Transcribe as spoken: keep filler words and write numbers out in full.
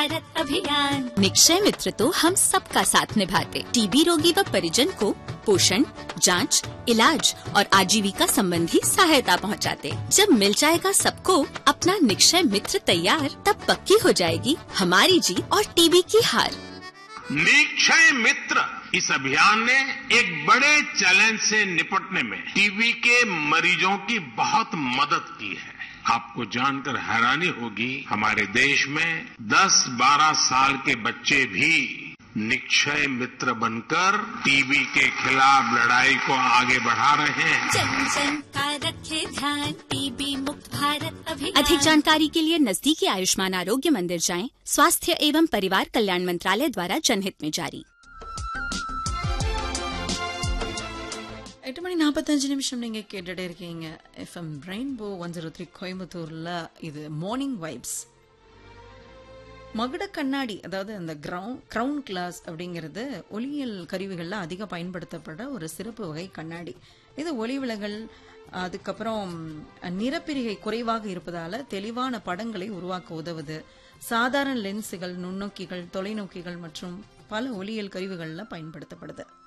भारत अभियान। निक्षय मित्र तो हम सबका साथ निभाते, टीबी रोगी व परिजन को पोषण, जांच, इलाज और आजीविका संबंधी सहायता पहुंचाते। जब मिल जाएगा सबको अपना निक्षय मित्र तैयार, तब पक्की हो जाएगी हमारी जीत और टीबी की हार। निक्षय मित्र इस अभियान ने एक बड़े चैलेंज से निपटने में टीबी के मरीजों की बहुत मदद की है। आपको जानकर हैरानी होगी, हमारे देश में दस बारह साल के बच्चे भी निक्षय मित्र बनकर टीबी के खिलाफ लड़ाई को आगे बढ़ा रहे हैं। जन जन का रखे ध्यान, टीबी मुक्त भारत अभियान। अधिक जानकारी के लिए नजदीकी आयुष्मान आरोग्य मंदिर जाएं। स्वास्थ्य एवं परिवार कल्याण मंत्रालय द्वारा जनहित में जारी। எட்டு மணி நாற்பத்தஞ்சு நிமிஷம் நீங்க கேட்டுட்டே இருக்கீங்க FM rainbow one zero three கோயம்புத்தூர்ல. இது மார்னிங் வைப்ஸ். மகுட கண்ணாடி, அதாவது அந்த கிரவுன் கிளாஸ் அப்படிங்கிறது ஒளியியல் கருவிகள்ல அதிக பயன்படுத்தப்பட ஒரு சிறப்பு வகை கண்ணாடி. இது ஒளி விலகல், அதுக்கப்புறம் நிறப்பிரிகை குறைவாக இருப்பதால தெளிவான படங்களை உருவாக்க உதவுது. சாதாரண லென்ஸுகள், நுண்ணோக்கிகள், தொலைநோக்கிகள் மற்றும் பல ஒளியியல் கருவிகள்ல பயன்படுத்தப்படுது.